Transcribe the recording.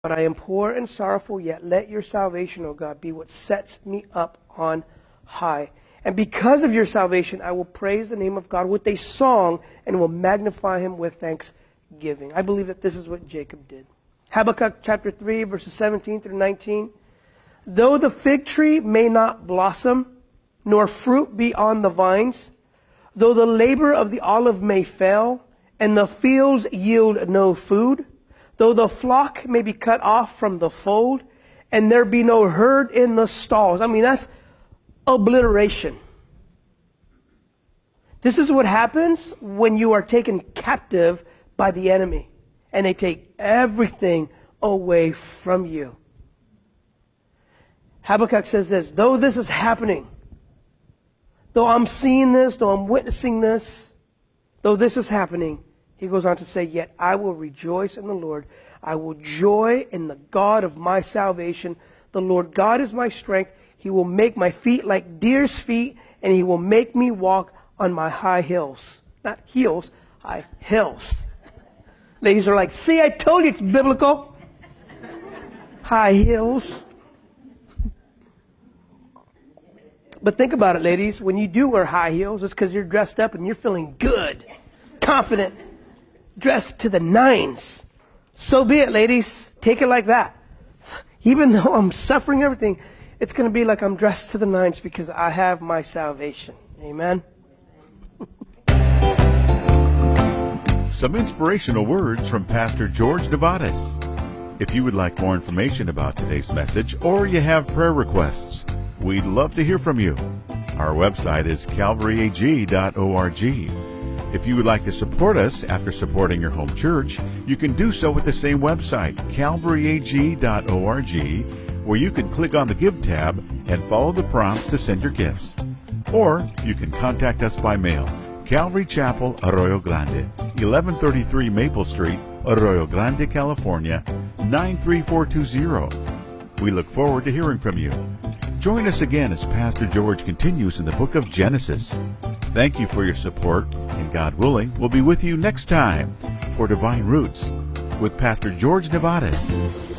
But I am poor and sorrowful, yet let your salvation, O God, be what sets me up on high. And because of your salvation, I will praise the name of God with a song and will magnify him with thanksgiving. I believe that this is what Jacob did. Habakkuk chapter 3, verses 17 through 19. Though the fig tree may not blossom, nor fruit be on the vines, though the labor of the olive may fail, and the fields yield no food, though the flock may be cut off from the fold, and there be no herd in the stalls. I mean, that's obliteration. This is what happens when you are taken captive by the enemy, and they take everything away from you. Habakkuk says this, though this is happening, though I'm seeing this, though I'm witnessing this, though this is happening, he goes on to say, yet I will rejoice in the Lord. I will joy in the God of my salvation. The Lord God is my strength. He will make my feet like deer's feet, and he will make me walk on my high hills. Not heels, high hills. Ladies are like, see, I told you it's biblical. High hills. But think about it, ladies. When you do wear high heels, it's because you're dressed up and you're feeling good, confident, dressed to the nines. So be it, ladies. Take it like that. Even though I'm suffering everything, it's going to be like I'm dressed to the nines because I have my salvation. Amen. Some inspirational words from Pastor George Nevadas. If you would like more information about today's message or you have prayer requests, we'd love to hear from you. Our website is calvaryag.org. If you would like to support us after supporting your home church, you can do so at the same website, calvaryag.org, where you can click on the Give tab and follow the prompts to send your gifts. Or you can contact us by mail, Calvary Chapel, Arroyo Grande, 1133 Maple Street, Arroyo Grande, California, 93420. We look forward to hearing from you. Join us again as Pastor George continues in the book of Genesis. Thank you for your support, and God willing, we'll be with you next time for Divine Roots with Pastor George Nevadas.